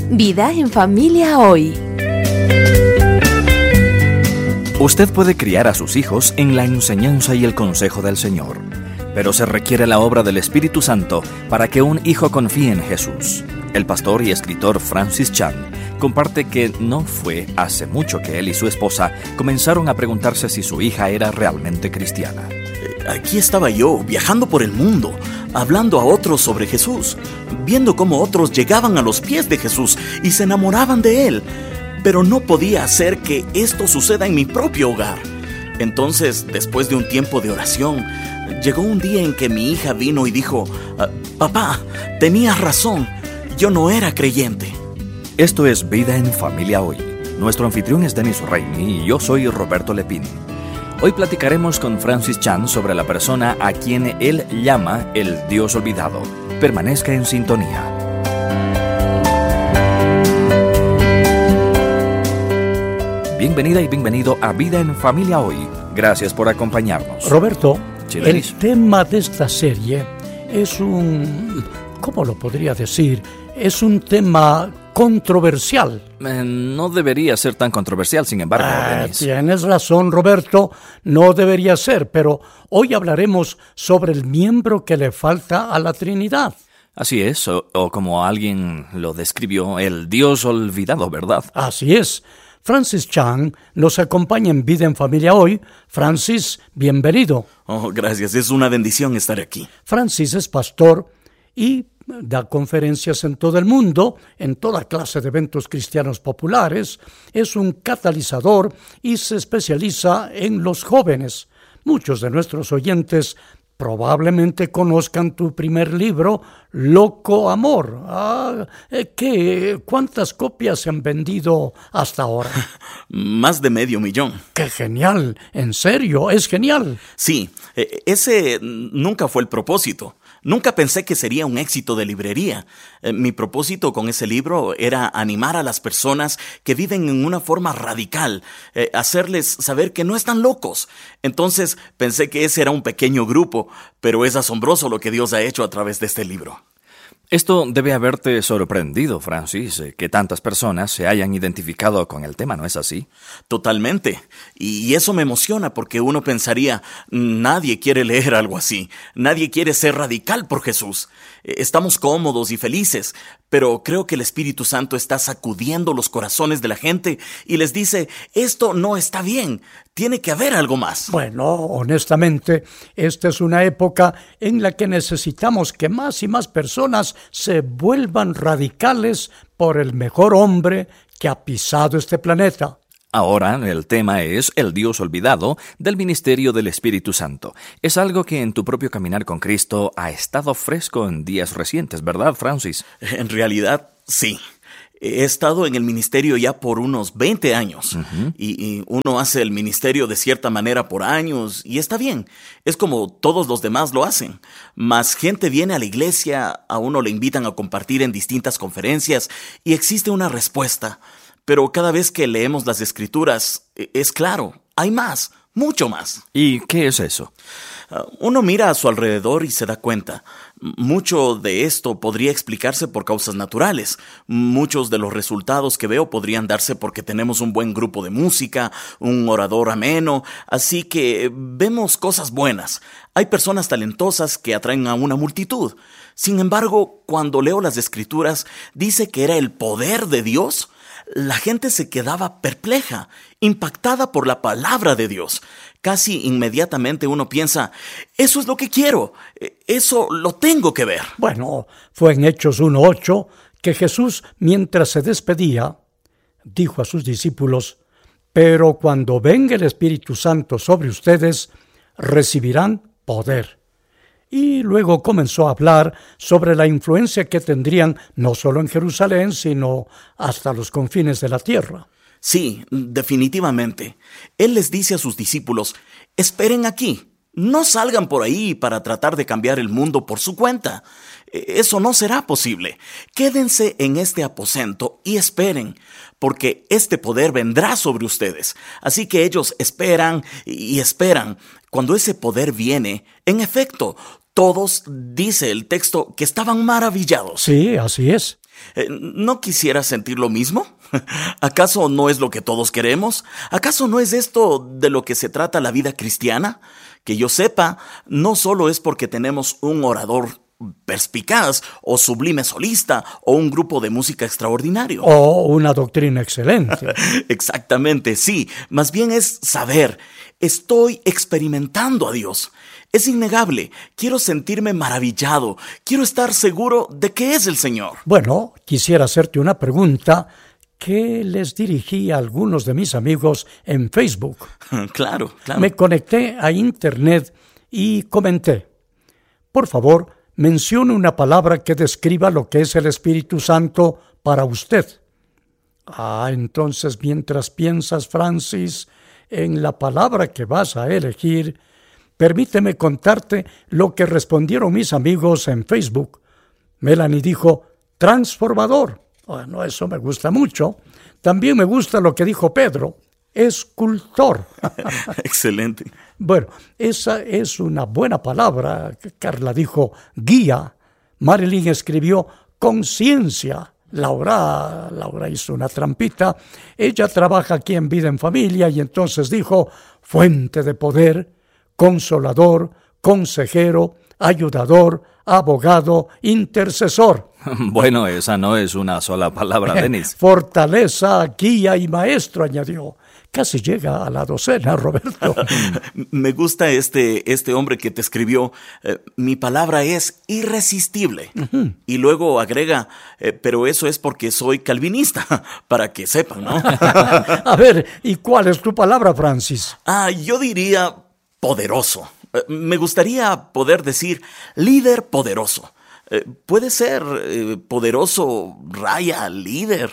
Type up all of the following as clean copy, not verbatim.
Vida en Familia Hoy. Usted puede criar a sus hijos en la enseñanza y el consejo del Señor, pero se requiere la obra del Espíritu Santo para que un hijo confíe en Jesús. El pastor y escritor Francis Chan comparte que no fue hace mucho que él y su esposa comenzaron a preguntarse si su hija era realmente cristiana. Aquí estaba yo, viajando por el mundo, hablando a otros sobre Jesús, viendo cómo otros llegaban a los pies de Jesús y se enamoraban de Él, pero no podía hacer que esto suceda en mi propio hogar. Entonces, después de un tiempo de oración, llegó un día en que mi hija vino y dijo: «Papá, tenías razón, yo no era creyente». Esto es Vida en Familia Hoy. Nuestro anfitrión es Denis Reini y yo soy Roberto Lepín. Hoy platicaremos con Francis Chan sobre la persona a quien él llama el Dios olvidado. Permanezca en sintonía. Bienvenida y bienvenido a Vida en Familia Hoy. Gracias por acompañarnos. Roberto, Sí, el tema de esta serie es ¿cómo lo podría decir? Es un tema controversial. No debería ser tan controversial, sin embargo, Denis. Tienes razón, Roberto, no debería ser, pero hoy hablaremos sobre el miembro que le falta a la Trinidad. Así es, o como alguien lo describió, el Dios olvidado, ¿verdad? Así es. Francis Chan nos acompaña en Vida en Familia Hoy. Francis, bienvenido. Oh, gracias, es una bendición estar aquí. Francis es pastor y da conferencias en todo el mundo, en toda clase de eventos cristianos populares. Es un catalizador y se especializa en los jóvenes. Muchos de nuestros oyentes probablemente conozcan tu primer libro, Loco Amor. ¿Cuántas copias se han vendido hasta ahora? Más de 500,000. ¡Qué genial! ¿En serio? ¿Es genial? Sí, ese nunca fue el propósito. Nunca pensé que sería un éxito de librería. Mi propósito con ese libro era animar a las personas que viven en una forma radical, hacerles saber que no están locos. Entonces pensé que ese era un pequeño grupo, pero es asombroso lo que Dios ha hecho a través de este libro. Esto debe haberte sorprendido, Francis, que tantas personas se hayan identificado con el tema, ¿no es así? Totalmente. Y eso me emociona porque uno pensaría, nadie quiere leer algo así. Nadie quiere ser radical por Jesús. Estamos cómodos y felices, pero creo que el Espíritu Santo está sacudiendo los corazones de la gente y les dice, esto no está bien. Tiene que haber algo más. Bueno, honestamente, esta es una época en la que necesitamos que más y más personas se vuelvan radicales por el mejor hombre que ha pisado este planeta. Ahora el tema es el Dios olvidado del ministerio del Espíritu Santo. Es algo que en tu propio caminar con Cristo ha estado fresco en días recientes, ¿verdad, Francis? En realidad, sí. He estado en el ministerio ya por unos 20 años. Y uno hace el ministerio de cierta manera por años y está bien. Es como todos los demás lo hacen. Más gente viene a la iglesia, a uno le invitan a compartir en distintas conferencias y existe una respuesta. Pero cada vez que leemos las Escrituras, es claro, hay más, mucho más. ¿Y qué es eso? Uno mira a su alrededor y se da cuenta. Mucho de esto podría explicarse por causas naturales. Muchos de los resultados que veo podrían darse porque tenemos un buen grupo de música, un orador ameno, así que vemos cosas buenas. Hay personas talentosas que atraen a una multitud. Sin embargo, cuando leo las Escrituras, dice que era el poder de Dios. La gente se quedaba perpleja, impactada por la palabra de Dios. Casi inmediatamente uno piensa, eso es lo que quiero, eso lo tengo que ver. Bueno, fue en Hechos 1:8 que Jesús, mientras se despedía, dijo a sus discípulos, pero cuando venga el Espíritu Santo sobre ustedes, recibirán poder. Y luego comenzó a hablar sobre la influencia que tendrían no solo en Jerusalén, sino hasta los confines de la tierra. Sí, definitivamente. Él les dice a sus discípulos, esperen aquí, no salgan por ahí para tratar de cambiar el mundo por su cuenta. Eso no será posible. Quédense en este aposento y esperen, porque este poder vendrá sobre ustedes. Así que ellos esperan y esperan. Cuando ese poder viene, en efecto, todos, dice el texto, que estaban maravillados. Sí, así es. ¿No quisiera sentir lo mismo? ¿Acaso no es lo que todos queremos? ¿Acaso no es esto de lo que se trata la vida cristiana? Que yo sepa, no solo es porque tenemos un orador perspicaz o sublime solista o un grupo de música extraordinario. O una doctrina excelente. Exactamente, sí. Más bien es saber, estoy experimentando a Dios. Es innegable. Quiero sentirme maravillado. Quiero estar seguro de que es el Señor. Bueno, quisiera hacerte una pregunta que les dirigí a algunos de mis amigos en Facebook. Claro. Me conecté a Internet y comenté: por favor, mencione una palabra que describa lo que es el Espíritu Santo para usted. Entonces, mientras piensas, Francis, en la palabra que vas a elegir, permíteme contarte lo que respondieron mis amigos en Facebook. Melanie dijo: transformador. Bueno, eso me gusta mucho. También me gusta lo que dijo Pedro: escultor. Excelente. Bueno, esa es una buena palabra. Carla dijo guía. Marilyn escribió conciencia. Laura hizo una trampita. Ella trabaja aquí en Vida en Familia y entonces dijo fuente de poder, consolador, consejero, ayudador, abogado, intercesor. Bueno, esa no es una sola palabra, Denis. Fortaleza, guía y maestro, añadió. Casi llega a la docena, Roberto. Me gusta este hombre que te escribió. Mi palabra es irresistible. Uh-huh. Y luego agrega, pero eso es porque soy calvinista, para que sepan, ¿no? A ver, ¿y cuál es tu palabra, Francis? Yo diría poderoso. Me gustaría poder decir líder poderoso. Puede ser poderoso, raya, líder,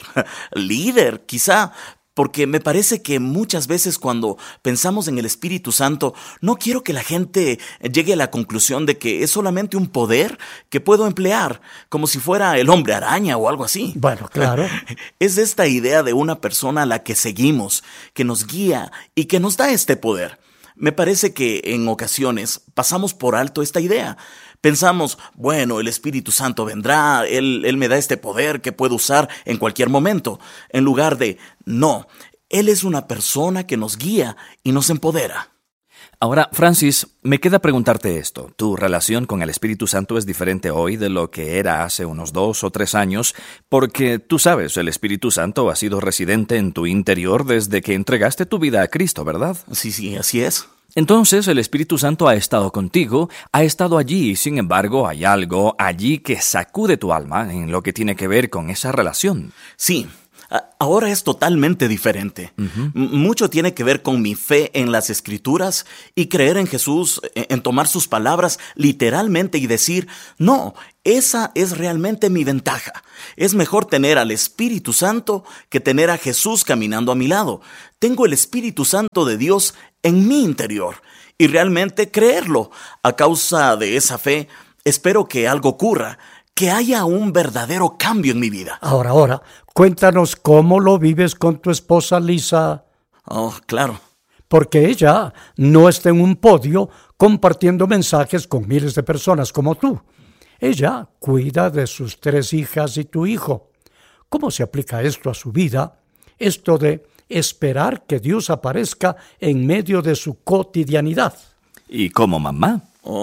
quizá, porque me parece que muchas veces cuando pensamos en el Espíritu Santo, no quiero que la gente llegue a la conclusión de que es solamente un poder que puedo emplear, como si fuera el hombre araña o algo así. Bueno, claro. Es esta idea de una persona a la que seguimos, que nos guía y que nos da este poder. Me parece que en ocasiones pasamos por alto esta idea. Pensamos, bueno, el Espíritu Santo vendrá, Él me da este poder que puedo usar en cualquier momento. En lugar de, no, Él es una persona que nos guía y nos empodera. Ahora, Francis, me queda preguntarte esto. ¿Tu relación con el Espíritu Santo es diferente hoy de lo que era hace unos 2 o 3 años? Porque tú sabes, el Espíritu Santo ha sido residente en tu interior desde que entregaste tu vida a Cristo, ¿verdad? Sí, así es. Entonces el Espíritu Santo ha estado contigo, ha estado allí y sin embargo hay algo allí que sacude tu alma en lo que tiene que ver con esa relación. Sí, ahora es totalmente diferente. Uh-huh. Mucho tiene que ver con mi fe en las Escrituras y creer en Jesús, en tomar sus palabras literalmente y decir, no, esa es realmente mi ventaja. Es mejor tener al Espíritu Santo que tener a Jesús caminando a mi lado. Tengo el Espíritu Santo de Dios en mi interior y realmente creerlo. A causa de esa fe, espero que algo ocurra, que haya un verdadero cambio en mi vida. Ahora, cuéntanos cómo lo vives con tu esposa Lisa. Claro. Porque ella no está en un podio compartiendo mensajes con miles de personas como tú. Ella cuida de sus 3 hijas y tu hijo. ¿Cómo se aplica esto a su vida? Esto de esperar que Dios aparezca en medio de su cotidianidad. ¿Y como mamá?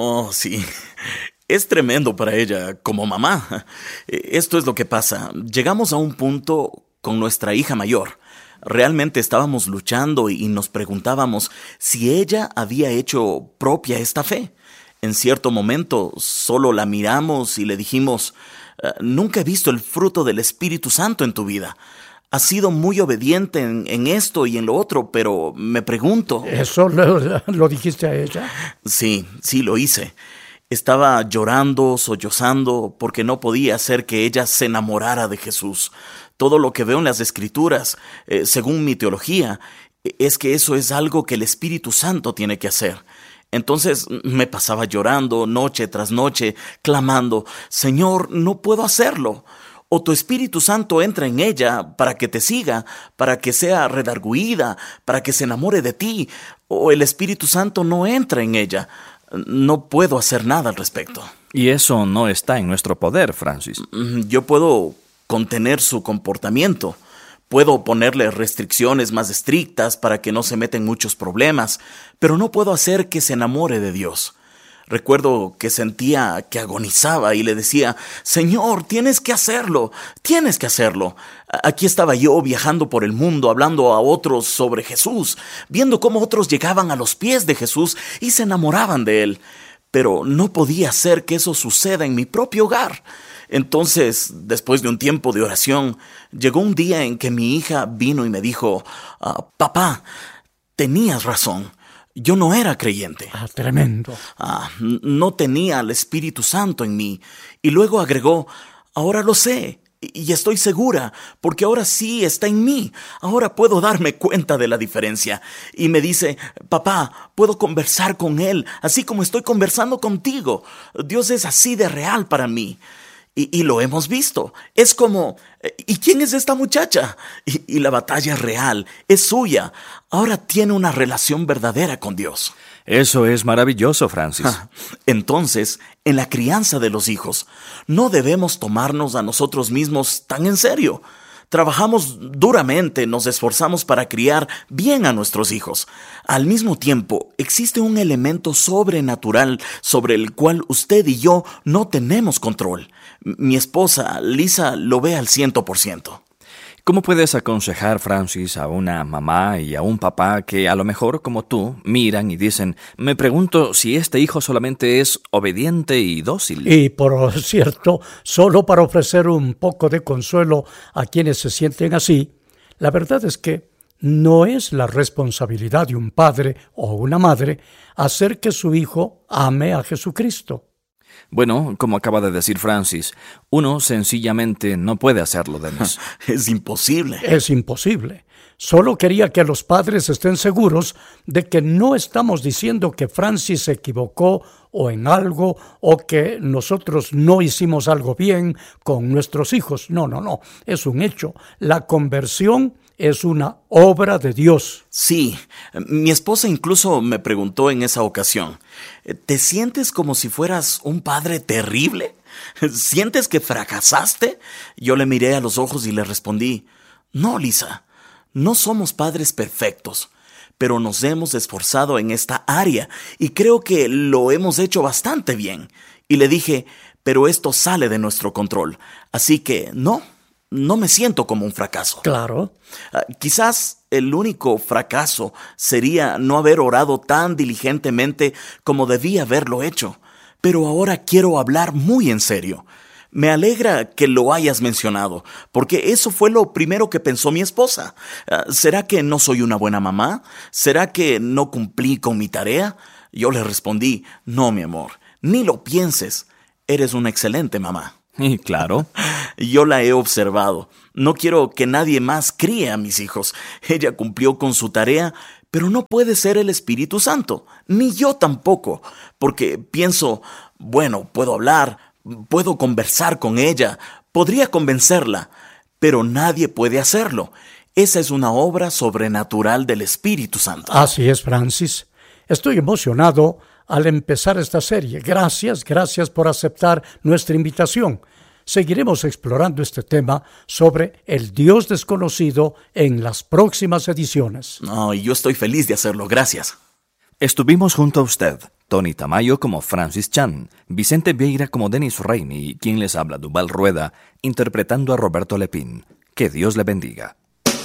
Sí. Es tremendo para ella como mamá. Esto es lo que pasa. Llegamos a un punto con nuestra hija mayor. Realmente estábamos luchando y nos preguntábamos si ella había hecho propia esta fe. En cierto momento solo la miramos y le dijimos, nunca he visto el fruto del Espíritu Santo en tu vida. Has sido muy obediente en esto y en lo otro, pero me pregunto... ¿Eso lo dijiste a ella? Sí, lo hice. Estaba llorando, sollozando, porque no podía hacer que ella se enamorara de Jesús. Todo lo que veo en las Escrituras, según mi teología, es que eso es algo que el Espíritu Santo tiene que hacer. Entonces me pasaba llorando noche tras noche, clamando, Señor, no puedo hacerlo. O tu Espíritu Santo entra en ella para que te siga, para que sea redarguida, para que se enamore de ti, o el Espíritu Santo no entra en ella. No puedo hacer nada al respecto. Y eso no está en nuestro poder, Francis. Yo puedo contener su comportamiento. Puedo ponerle restricciones más estrictas para que no se meta en muchos problemas, pero no puedo hacer que se enamore de Dios. Recuerdo que sentía que agonizaba y le decía: Señor, tienes que hacerlo, tienes que hacerlo. Aquí estaba yo viajando por el mundo, hablando a otros sobre Jesús, viendo cómo otros llegaban a los pies de Jesús y se enamoraban de Él. Pero no podía hacer que eso suceda en mi propio hogar. Entonces, después de un tiempo de oración, llegó un día en que mi hija vino y me dijo: Papá, tenías razón. Yo no era creyente. Tremendo. No tenía al Espíritu Santo en mí. Y luego agregó: ahora lo sé. Y estoy segura, porque ahora sí está en mí. Ahora puedo darme cuenta de la diferencia. Y me dice: papá, puedo conversar con Él, así como estoy conversando contigo. Dios es así de real para mí. Y lo hemos visto. Es como: ¿y quién es esta muchacha? Y la batalla es real, es suya. Ahora tiene una relación verdadera con Dios. Eso es maravilloso, Francis. Entonces, en la crianza de los hijos, no debemos tomarnos a nosotros mismos tan en serio. Trabajamos duramente, nos esforzamos para criar bien a nuestros hijos. Al mismo tiempo, existe un elemento sobrenatural sobre el cual usted y yo no tenemos control. Mi esposa, Lisa, lo ve al 100%. ¿Cómo puedes aconsejar, Francis, a una mamá y a un papá que a lo mejor, como tú, miran y dicen: me pregunto si este hijo solamente es obediente y dócil? Y por cierto, solo para ofrecer un poco de consuelo a quienes se sienten así, la verdad es que no es la responsabilidad de un padre o una madre hacer que su hijo ame a Jesucristo. Bueno, como acaba de decir Francis, uno sencillamente no puede hacerlo, Denis. Es imposible. Es imposible. Solo quería que los padres estén seguros de que no estamos diciendo que Francis se equivocó o en algo, o que nosotros no hicimos algo bien con nuestros hijos. No. Es un hecho. La conversión es una obra de Dios. Sí, mi esposa incluso me preguntó en esa ocasión: ¿te sientes como si fueras un padre terrible? ¿Sientes que fracasaste? Yo le miré a los ojos y le respondí: no, Lisa, no somos padres perfectos, pero nos hemos esforzado en esta área y creo que lo hemos hecho bastante bien. Y le dije: pero esto sale de nuestro control, así que no me siento como un fracaso. Claro. Quizás el único fracaso sería no haber orado tan diligentemente como debía haberlo hecho. Pero ahora quiero hablar muy en serio. Me alegra que lo hayas mencionado, porque eso fue lo primero que pensó mi esposa. ¿Será que no soy una buena mamá? ¿Será que no cumplí con mi tarea? Yo le respondí: no, mi amor, ni lo pienses. Eres una excelente mamá. Y claro. Yo la he observado. No quiero que nadie más críe a mis hijos. Ella cumplió con su tarea, pero no puede ser el Espíritu Santo. Ni yo tampoco. Porque pienso: bueno, puedo hablar, puedo conversar con ella, podría convencerla, pero nadie puede hacerlo. Esa es una obra sobrenatural del Espíritu Santo. Así es, Francis. Estoy emocionado al empezar esta serie. Gracias por aceptar nuestra invitación. Seguiremos explorando este tema sobre el Dios desconocido en las próximas ediciones. Y yo estoy feliz de hacerlo. Gracias. Estuvimos junto a usted, Tony Tamayo como Francis Chan, Vicente Vieira como Denis Raimi y quien les habla, Duval Rueda, interpretando a Roberto Lepín. Que Dios le bendiga.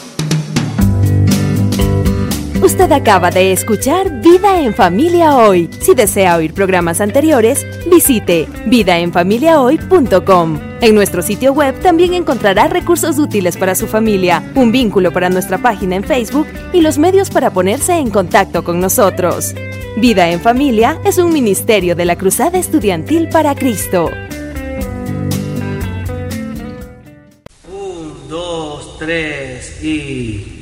Usted acaba de escuchar Vida en Familia Hoy. Si desea oír programas anteriores, visite vidaenfamiliahoy.com. En nuestro sitio web también encontrará recursos útiles para su familia, un vínculo para nuestra página en Facebook y los medios para ponerse en contacto con nosotros. Vida en Familia es un ministerio de la Cruzada Estudiantil para Cristo. 1, 2, 3 y...